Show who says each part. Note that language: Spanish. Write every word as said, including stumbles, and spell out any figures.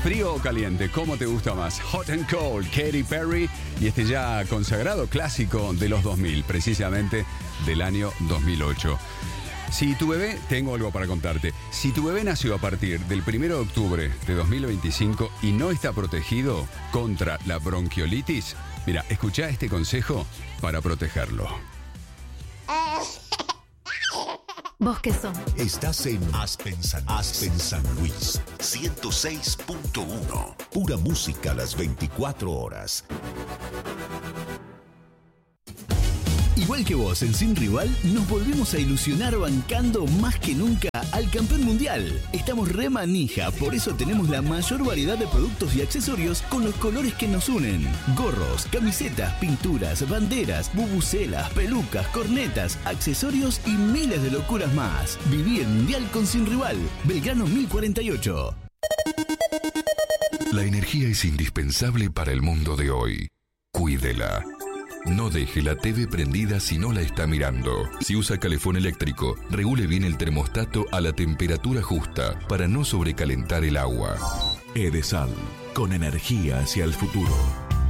Speaker 1: ¿Frío o caliente? ¿Cómo te gusta más? Hot and Cold, Katy Perry y este ya consagrado clásico de los dos mil, precisamente del año dos mil ocho. Si tu bebé, tengo algo para contarte, si tu bebé nació a partir del primero de octubre de dos mil veinticinco y no está protegido contra la bronquiolitis, mira, escuchá este consejo para protegerlo.
Speaker 2: ¿Vos qué sos?
Speaker 3: Estás en Aspen San, Aspen San Luis, ciento seis punto uno. Pura música a las veinticuatro horas.
Speaker 4: Igual que vos en Sin Rival, nos volvemos a ilusionar bancando más que nunca al campeón mundial. Estamos re manija, por eso tenemos la mayor variedad de productos y accesorios con los colores que nos unen. Gorros, camisetas, pinturas, banderas, bubucelas, pelucas, cornetas, accesorios y miles de locuras más. Viví el mundial con Sin Rival. Belgrano mil cuarenta y ocho.
Speaker 5: La energía es indispensable para el mundo de hoy. Cuídela. No deje la T V prendida si no la está mirando. Si usa calefón eléctrico, regule bien el termostato a la temperatura justa para no sobrecalentar el agua.
Speaker 3: Edesal, con energía hacia el futuro.